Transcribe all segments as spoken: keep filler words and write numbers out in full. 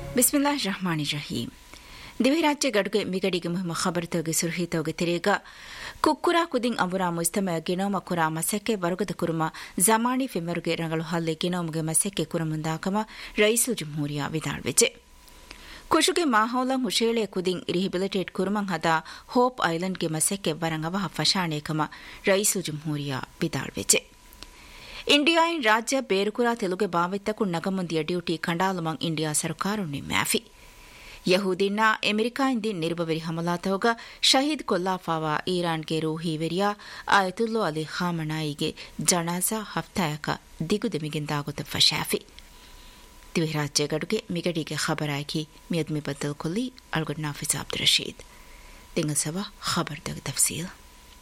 ಬಿಸ್ಮಿಲ್ಲಾಹಿರ್ ರಹಮಾನಿರ್ ರಹೀಂ. ದಿವಿರಾಜ್ಯ ಗಡುಗೆ ಮಿಗಡಿಗೆ ಮುಹಿಮ ಖಬರ್ತೋಗೆ ಸುರ್ಹಿತೋಗೆ ತಿರೇಗ ಕುಕ್ಕುರಾ ಕುದಿಂ ಅಂಬುರಾ ಮುಸ್ತಮ ಗಿನೋಮ ಕುರಾ ಮಸಕ್ಕೆ ವರುಗದ ಕುರುಮ ಜಮಾನಿ ಫಿಮರುಗೆ ರಂಗಳು ಹಲ್ಲೆ ಗಿನೋಮುಗೆ ಮಸಕ್ಕೆ ಕುರಮುಂದಾಕಮ ರೈಸು ಜುಮ್ಹೂರಿಯಾ ವಿದಾಳ್ವೆಜೆ. ಕುಶುಗೆ ಮಾಹೌಲಂ ಹುಶೇಳೆ ಕುದಿಂ ರಿಹಿಬಿಲಿಟೇಟ್ ಕುರುಮಂ ಹದಾ hope ಐಲೆಂಡ್ಗೆ ಮಸಕ್ಕೆ ವರಂಗವಹ ಫಶಾಣೇಕಮ rice ಜುಮ್ಹೂರಿಯಾ ವಿದಾಳ್ವೆಜೆ. ಇಂಡಿಯಾಯಿನ್ ರಾಜ್ಯ ಬೇರುಕುರಾ ತೆಲುಗೆ ಬಾವಿತ್ತಕು ನಗಮುಂದಿಯ ಡ್ಯೂಟಿ ಕಂಡಾಲುಮಂ ಇಂಡಿಯಾ ಸರ್ಕಾರುಣ್ಣಿ ಮ್ಯಾಫಿ. ಯಹೂದಿನ್ನ ಅಮೆರಿಕಾಯಿಂದಿ ನಿರ್ಬವೆರಿ ಹಮಲಾತೋಗ ಶಹೀದ್ ಕೊಲ್ಲಾಫಾವಾ ಈರಾನ್ಗೆ ರೂಹಿವೆರಿಯಾ ಆಯತುಲ್ಲೋ ಅಲಿ ಖಾಮನಾಯಿಗೆ ಜನಾಜಾ ಹಫ್ತಾಯಕ ದಿಗುದೆಮಿಗಿಂದಾಗುತ್ತ ಫಶಾಫಿ. ದಿವಿರಾಜ್ಯ ಗಡುಗೆ ಮಿಗಡಿಗೆ ಖಬರಾಯ್ಕಿ ಮಿಯದ್ಮಿ ಬದ್ದಲ್ ಕೊಲ್ಲಿ ಅಲ್ಗುಡ್ ನಾಫಿಸ್ ಅಬ್ದುಲ್ ರಶೀದ್. ತಿಂಗಸವ ಖಬರ್ದಾಗ ತಫ್ಸೀಲ್.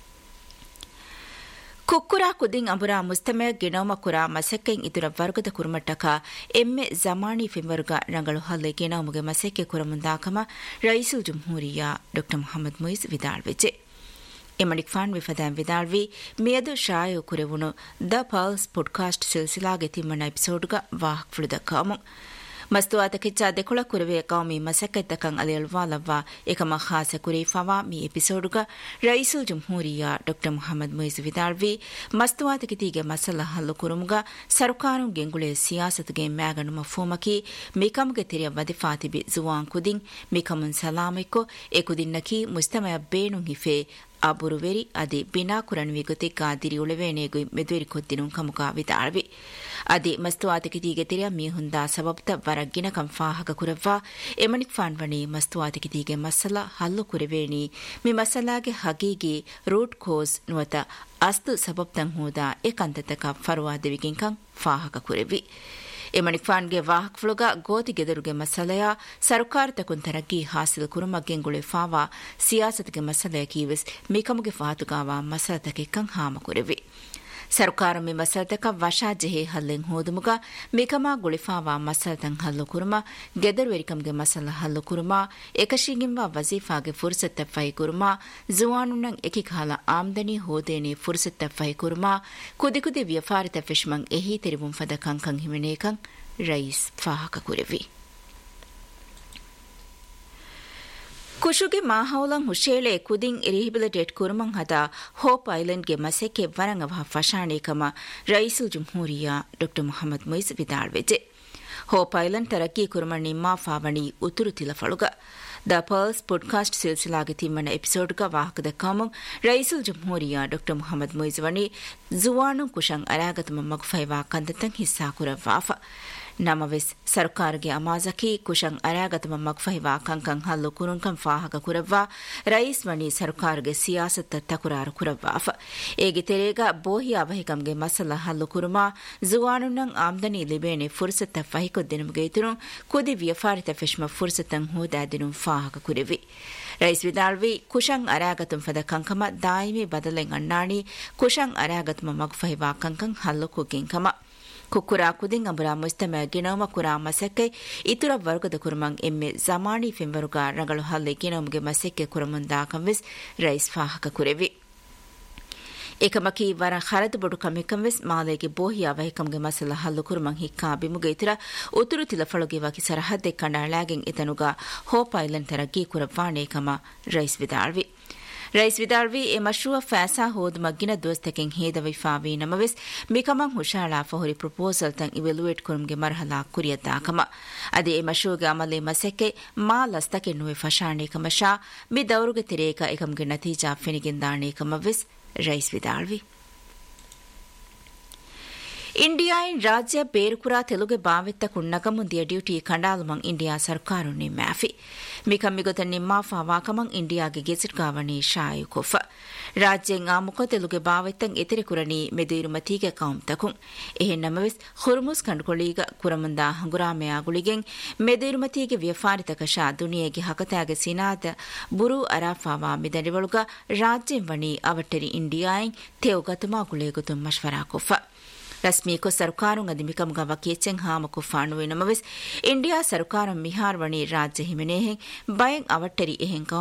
ಕುಕ್ಕುರಾ ಕುದಿಂ ಅಂಬುರಾ ಮುಸ್ತಮ ಗಿನೋಮ ಕುರಾ ಮಸಕ್ಕೆಂ ಇದುರ ವರ್ಗದ ಕುರುಮಟ್ಟಕ ಎಮ್ಮೆ ಜಮಾನಿ ಫಿಮರುಗ ರಂಗಳು ಹಲ್ಲೆ ಗಿನೋಮುಗೆ ಮಸಕ್ಕೆ ಕುರಮುಂದಾಕಮ ರೈಸುಲ್ ಜುಮ್ಹೂರಿಯಾ ಡಾ ಮೊಹಮ್ಮದ್ ಮುಯಿಜ್ ವಿದಾಳ್ವೆಜೆ. ಎಮಣಿಕ್ phone ವಿಫದಾಂ ವಿದಾಳ್ವಿ ಮಿಯದು ಶಾಯೋ ಕುರೆವುಣು the pulse podcast ಸಿಲ್ಸಿಲಾಗೆ ತಿಮ್ಮನ ಎಪಿಸೋಡ್ಗ ವಾಹಕ್ ಫುಳುದಕ್ಕಾಮು. ಮಸ್ತುವಾತ Kichcha ದೆಕೊಳ ಕುರವೆ ಕೌಮಿ ಮಸಕ್ಕೆದ್ದಕಂ ಅಲಿಯಲ್ವಾಲವ್ವ ಏಕಮ ಖಾಸ ಕುರೇಫಾವಾ ಮಿ ಎಪಿಸೋಡುಗ ರೈಸುಲ್ ಜುಮ್ಹೂರಿಯಾ ಡಾ ಮೊಹಮ್ಮದ್ ಮುಯಿಜ್ ವಿದಾಳ್ವಿ ಮಸ್ತುವಾತ ಕಿತಿಗೆ ಮಸಲ ಹಲ್ಲು ಕುರುಮುಗ ಸರ್ಕಾರು ಗೆಂಗುಳೆ ಸಿಯಾಸತ್ಗೆ ಮ್ಯಾಗನು ಮಫೂಮಕಿ ಮಿಕಮ್ಗೆ ತೆರೆಯ ವದಿಫಾತಿಬಿ ಜುವಾನ್ ಕುದಿಂ ಮಿಕಮುನ್ ಸಲಾಮಿಕ್ಕೊ ಎ ಕುದಿನ್ನಕಿ ಮುಸ್ತಮಯ ಬೇಣು ಹಿಫೆ ಅಬುರುವೆರಿ ಅದಿ ಬಿನಾ ಕುರಣ್ವಿ ಗೊತಿಕ್ಕಾ ದಿರಿ ಉಳವೇನೆಗು ಮೆದುವೆರಿ ಕೊದ್ದಿನು ಕಮುಕ ವಿದಾಳ್ವಿ. ಅದಿ ಮಸ್ತುವಾತಿಕಿತಿಗೆ ತೆರೆಯ ಮೀಹುಂದಾ ಸಬಬ್ತ ವರಗ್ಗಿನ ಕಂಫಾಹಕ ಕುರವ್ವಾ ಎಮಣಿಕ್ ಫಾನ್ವಣಿ ಮಸ್ತುವಾತಿಕಿತಿಗೆ ಮಸಲ ಹಲ್ಲು ಕುರವೇಣಿ ಮಿ ಮಸಲಾಗೆ ಹಗೀಗಿ ರೂಟ್ ಕೋಸ್ ನುವತ ಅಸ್ತು ಸಬಬ್ತಂ ಹೂದಾ ಏಕಂತತಕ ಫರುವಾದೆವಿಗಿಂಕಂ ಫಾಹಕ ಕುರೆವಿ. ಎಮಣಿಕ್ ಫಾನ್ಗೆ ವಾಹಕ್ ಫ್ಲುಗ ಗೋತಿ ಗೆದರುಗೆ ಮಸಲೆಯ ಸರ್ಕಾರತ ಕುಂತರಗ್ಗಿ ಹಾಸಿಲ್ ಕುರುಮಗ್ಗೆಂಗುಳೆ ಫಾವಾ ಸಿಯಾಸತ್ಗೆ ಮಸಲೆಯ ಕೀವಿಸ್ ಮಿಕಮುಗೆ ಫಾತುಗಾವಾ ಮಸಲತಕ್ಕೆ ಕಂ ಹಾಮ ಕುರೆವಿ. ಸರ್ಕಾರ ಮಿ ಮಸಲತಕ ವಶಾ ಜೆಹೆ ಹಲ್ಲೆಂ ಹೋದುಮುಗ ಮಿಕಮಾ ಗುಳಿಫಾವಾ ಮಸಲತಂ ಹಲ್ಲು ಕುರುಮ ಗೆದರುವೆರಿಕಂಗೆ ಮಸಲ ಹಲ್ಲು ಕುರುಮ ಏಕಶಿಗಿಂವಾ ವಜೀಫಾಗೆ ಫುರ್ಸತ್ತ ಫೈ ಕುರುಮ ಜುವಾನುನಂ ಎಕಿಕಾಲ ಆಮ್ದನಿ ಹೋದೇನೆ ಫುರ್ಸತ್ತ ಫೈ ಕುರುಮ ಕುದಿ ಕುದಿ ವ್ಯಫಾರಿತ ಫಿಶ್ಮಂ ಎಹಿ ತೆರಿವುಂ ಫದ ಕಂಕಂ ಹಿಮೆನೇಕಂ ರೈಸ್ ಫಾಹಕ ಕುರೆವಿ. ಕುಶುಗೆ ಮಾಹೌಲಂ ಹುಶೇಳೆ ಕುದಿಂ ರಿಹಿಬಿಲಿಟೇಟ್ ಕುರುಮಂ ಹದಾ ಹೋಪ್ ಐಲೆಂಡ್ಗೆ ಮಸೆಕ್ಕೆ ವರಂಗವಹ ಫಶಾಣೇಕಮ ರೈಸುಲ್ ಜುಮ್ಹೂರಿಯಾ ಡಾ ಮೊಹಮ್ಮದ್ ಮುಯಿಜ್ ವಿದಾಳ್ವೆಜೆ. Hope Island ತರಕ್ಕಿ ಕುರುಮಂ ನಿಮ್ಮಾ ಫಾವಣಿ ಉತುರು ತಿಲಫಳುಗ the pearls podcast ಸಿಲ್ಸಿಲಾಗೆ ತಿಮ್ಮನ ಎಪಿಸೋಡ್ಗ ವಾಹಕದ ಕಾಮಂ ರೈಸುಲ್ ಜುಮ್ಹೂರಿಯಾ ಡಾ ಮೊಹಮ್ಮದ್ ಮುಯಿಜ್ ವಣಿ ಜುವಾನು ಕುಶಂ ಅರಾಗತಮ ಮಗ್ಫೈವಾ ಕಂದತಂ ಹಿಸ್ಸಾ ಕುರವಾಫ. ನಮವೆಸ್ ಸರ್ಕಾರಗೆ ಅಮಾಜಕಿ ಕುಶಂ ಅರಾಗತಮ ಮಗ್ಫೈವಾ ಕಂಕಂ ಹಲ್ಲು ಕುರುಂಕಂ ಫಾಹಕ ಕುರವ್ವಾ ರೈಸ್ ವಣಿ ಸರ್ಕಾರಗೆ ಸಿಯಾಸತ್ತ ತಕುರಾರು ಕುರವ್ವಾಫ. ಏಗೆ ತೆರೇಗ ಬೋಹಿ ಅವಹಿಕಂಗೆ ಮಸಲ ಹಲ್ಲು ಕುರುಮಾ ಜುವಾನುನಂ ಆಮ್ದನಿ ಲಿಬೇನೆ ಫುರ್ಸತ್ತ ಫಹಿಕೊದ್ದಿನುಮ್ಗೆ ಇತುರು ಕುದಿ ವ್ಯಫಾರಿತ ಫಿಶ್ಮ ಫುರ್ಸತ್ತಂ ಹೂದಾದಿನು ಫಾಹಕ ಕುರಿವಿ. ರೈಸ್ ವಿದಾಳ್ವಿ ಕುಶಂ ಅರಾಗತಂ ಫದ ಕಂಕಮ ದಾಯಿಮಿ ಬದಲೆಂ ಅಣ್ಣಾಣಿ ಕುಶಂ ಅರಾಗತಮ ಮಗ್ಫೈವಾ ಕಂಕಂ ಹಲ್ಲು ಕುಗ್ಗಿಂಕಮ. ಕುಕ್ಕುರಾ ಕುದಿಂ ಅಂಬುರಾ ಮುಸ್ತಮ ಗಿನೋಮ ಕುರಾ ಮಸಕ್ಕೆ ಇತುರ ವರ್ಗದ ಕುರುಮಂ ಎಮ್ಮೆ ಜಮಾನಿ ಫಿಂವರುಗ ರಂಗಳು ಹಲ್ಲೆ ಗಿನೋಮ್ಗೆ ಮಸಕ್ಕೆ ಕುರಮುಂದಾಕಂವಿಸ್ ರೈಸ್ ಫಾಹಕ ಕುರೆವಿ. ಏಕಮಕಿ ವರ ಖರದ್ ಬೊಡು ಕಮಿಕಂವಿಸ್ ಮಾಲೆಗೆ ಬೋಹಿ ಅವಹಿಕಂಗೆ ಮಸಲ ಹಲ್ಲು ಕುರುಮಂ ಹಿಕ್ಕಾ ಬಿಮುಗೆ ಇತರ ಉತುರು ತಿಲಫಳುಗೆ ವಕಿ ಸರಹದ್ದೆ ಕಂಡಾಳಾಗೆಂ ಇತನುಗ hope Island ತರಗ್ಗಿ ಕುರವ್ವಾಣೇಕಮ rice ವಿದಾಳ್ವಿ. Rice ವಿದಾಳ್ವಿ A ಮಶ್ರೂಅ ಫ್ಯಾಸಾ ಹೋದ್ ಮಗ್ಗಿನ ದೋಸ್ತಕೆಂ ಹೇದವೈ ಫಾವಿ ನಮವೆಸ್ ಮಿಕಮಂ ಹುಷಾಳಾ ಫಹುರಿ ಪ್ರಪೋಸಲ್ ತಂ ಇವೆಲುವೇಟ್ ಕುರುಮ್ಗೆ ಮರ್ಹಲಾ ಕುರಿಯದ್ದಾಕಮ. ಅದೇ ಎ ಮಶ್ರೂಗೆ ಅಮಲೆ ಮಸೆಕ್ಕೆ ಮಾ ಲಸ್ತಕೆ ನುವೆ ಫಶಾಣೇಕಮ ಶಾ ಮಿ ದೌರುಗೆ ತಿರೇಕ ಎಕಂಗೆ ನತೀಜಾ ಫೆನಿಗಿಂದಾಣೇಕಮವೆಸ್ ರೈಸ್ ವಿದಾಳ್ವಿ. ಇಂಡಿಯಾಯಿನ್ ರಾಜ್ಯ ಬೇರುಕುರಾ ತೆಲುಗೆ ಬಾವಿತ್ತಕು ನಗಮುಂದಿಯ ಡ್ಯೂಟಿ ಕಂಡಾಲುಮಂ ಇಂಡಿಯಾ ಸರ್ಕಾರುಣ್ಣಿ ಮ್ಯಾಫಿ. ಮಿಕಮ್ಮಿಗೊತ ನಿಮ್ಮಾ ಫಾವಾಕಮಂ ಇಂಡಿಯಾಗೆ ಗೆಜೆಟ್ ಗಾವಣಿ ಶಾಯು ಕೊಫ. ರಾಜ್ಯೆಂ ಆಮುಕ ತೆಲುಗೆ ಬಾವಿತ್ತಂ ಎತೆರೆ ಕುರಣಿ ಮೆದುಯಿರು ಮತೀಗೆ ಕೌಂತಕುಂ. ಎಹೆನ್ ನಮವೆಸ್ ಹುರ್ಮುಸ್ ಕಂಡುಕೊಳ್ಳೀಗ ಕುರಮುಂದಾ ಹಂಗುರಾಮೆಯಾಗುಳಿಗೆಂ ಮೆದುಯಿರು ಮತೀಗೆ ವ್ಯಫಾರಿತಕ ಶಾ ದುನಿಯೆಗೆ ಹಕತಾಗೆ ಸಿನಾದ ಬುರು ಅರಾಫಾವಾ ಮಿದನಿವಳುಗ ರಾಜ್ಯೆಂ ವಣಿ ಅವಟ್ಟೆರಿ ಇಂಡಿಯಾಯಿನ್ ತೆವುಗತುಮಾ ಗುಳೇಗುತುಂ ಮಶ್ವರಾ ಕೊಫ. ರಸ್ಮೀಕೊ ಸರ್ಕಾರುಂ ಅದಿಮಿಕಂಗ ವಕೀಚೆಂ ಹಾಮಕು ಫಾಣುವೆ ನಮವೆಸ್ ಇಂಡಿಯಾ ಸರ್ಕಾರಂ ಮಿಹಾರ್ ವಣಿ ರಾಜ್ಯ ಹಿಮೆನೇಹೆಂ ಬಯಂ ಅವಟ್ಟೆರಿ ಎಹೆಂ